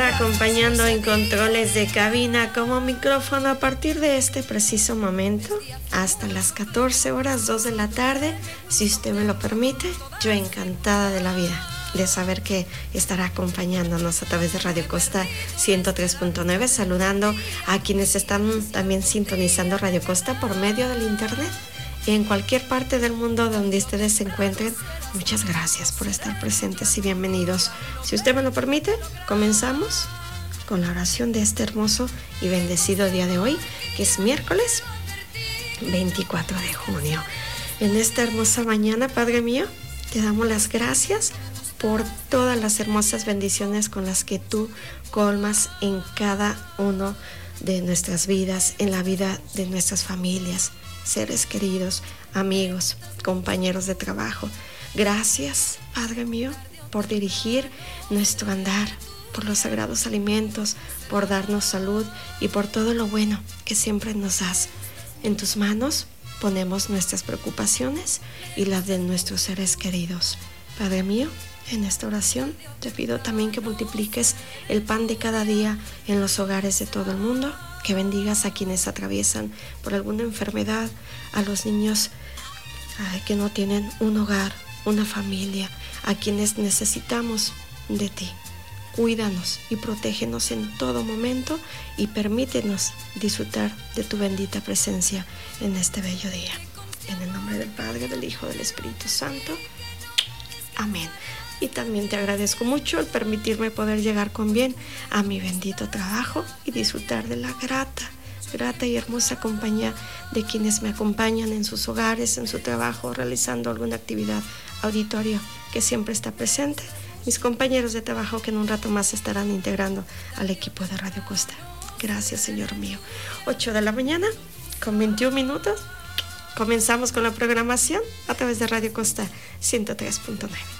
acompañando en controles de cabina como micrófono a partir de este preciso momento hasta las 14 horas 2 de la tarde, si usted me lo permite. Yo encantada de la vida de saber que estará acompañándonos a través de Radio Costa 103.9, saludando a quienes están también sintonizando Radio Costa por medio del internet. Y en cualquier parte del mundo donde ustedes se encuentren, muchas gracias por estar presentes y bienvenidos. Si usted me lo permite, comenzamos con la oración de este hermoso y bendecido día de hoy, que es miércoles 24 de junio. En esta hermosa mañana, Padre mío, te damos las gracias por todas las hermosas bendiciones con las que tú colmas en cada uno de nuestras vidas, en la vida de nuestras familias, seres queridos, amigos, compañeros de trabajo. Gracias, Padre mío, por dirigir nuestro andar, por los sagrados alimentos, por darnos salud y por todo lo bueno que siempre nos das. En tus manos ponemos nuestras preocupaciones y las de nuestros seres queridos. Padre mío, en esta oración te pido también que multipliques el pan de cada día en los hogares de todo el mundo, que bendigas a quienes atraviesan por alguna enfermedad, a los niños que no tienen un hogar, una familia, a quienes necesitamos de ti. Cuídanos y protégenos en todo momento y permítenos disfrutar de tu bendita presencia en este bello día. En el nombre del Padre, del Hijo, del Espíritu Santo. Amén. Y también te agradezco mucho el permitirme poder llegar con bien a mi bendito trabajo y disfrutar de la grata y hermosa compañía de quienes me acompañan en sus hogares, en su trabajo, realizando alguna actividad, auditorio que siempre está presente. Mis compañeros de trabajo que en un rato más estarán integrando al equipo de Radio Costa. Gracias, Señor mío. 8 de la mañana con 21 minutos. Comenzamos con la programación a través de Radio Costa 103.9.